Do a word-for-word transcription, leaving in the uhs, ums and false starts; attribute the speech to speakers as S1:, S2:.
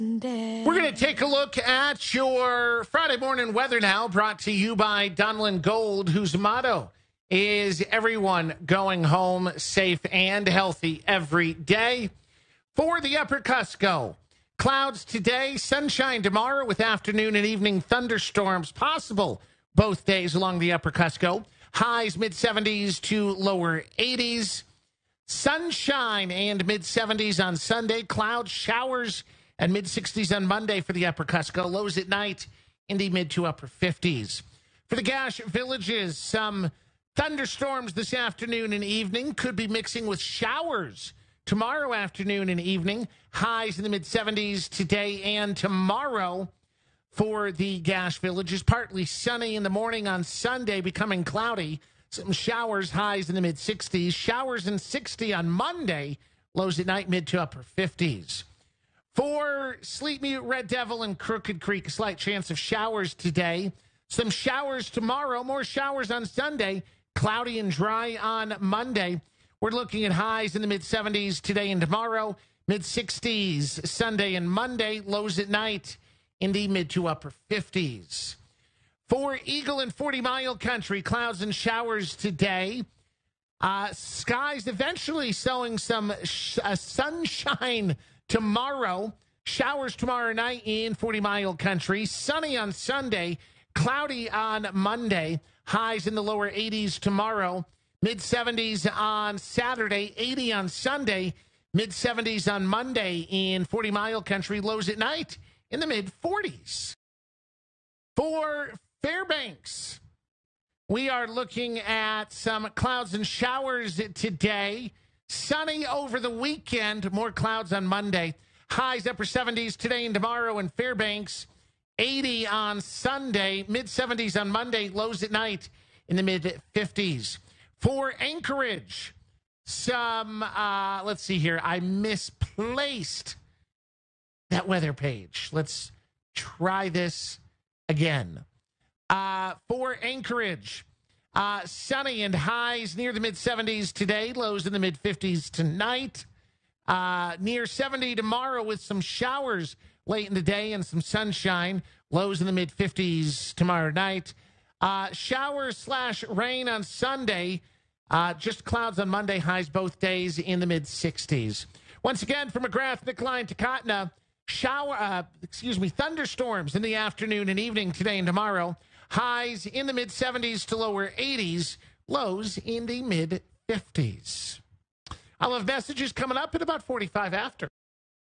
S1: We're going to take a look at your Friday morning weather now, brought to you by Dunlin Gold, whose motto is everyone going home safe and healthy every day. For the Upper Cusco, clouds today, sunshine tomorrow with afternoon and evening thunderstorms possible both days along the Upper Cusco. Highs mid seventies to lower eighties. Sunshine and mid seventies on Sunday. Clouds, showers, and mid sixties on Monday for the Upper Cusco. Lows at night in the mid to upper fifties. For the Gash Villages, some thunderstorms this afternoon and evening. Could be mixing with showers tomorrow afternoon and evening. Highs in the mid seventies today and tomorrow for the Gash Villages. Partly sunny in the morning on Sunday, becoming cloudy. Some showers, highs in the mid sixties. Showers in sixty on Monday. Lows at night mid to upper fifties. For Sleep Mute, Red Devil, and Crooked Creek, a slight chance of showers today. Some showers tomorrow, more showers on Sunday. Cloudy and dry on Monday. We're looking at highs in the mid seventies today and tomorrow. mid sixties Sunday and Monday. Lows at night in the mid to upper fifties. For Eagle and forty Mile Country, clouds and showers today. Uh, skies eventually showing some sh- uh, sunshine tomorrow. Showers tomorrow night in forty Mile Country. Sunny on Sunday. Cloudy on Monday. Highs in the lower eighties tomorrow. mid seventies on Saturday. eighty on Sunday. mid seventies on Monday in forty Mile Country. Lows at night in the mid forties. For Fairbanks, we are looking at some clouds and showers today. Sunny over the weekend. More clouds on Monday. Highs upper seventies today and tomorrow in Fairbanks. eighty on Sunday. mid seventies on Monday. Lows at night in the mid fifties. For Anchorage, some, uh, let's see here. I misplaced that weather page. Let's try this again. Uh, for Anchorage, uh, sunny and highs near the mid seventies today, lows in the mid fifties tonight. Uh, near seventy tomorrow with some showers late in the day and some sunshine. Lows in the mid fifties tomorrow night. Uh, showers slash rain on Sunday. Uh, just clouds on Monday, highs both days in the mid sixties. Once again, from McGrath, Nickline to Kotna, shower, uh, excuse me, thunderstorms in the afternoon and evening today and tomorrow. Highs in the mid seventies to lower eighties. Lows in the mid fifties. I'll have messages coming up at about forty-five after.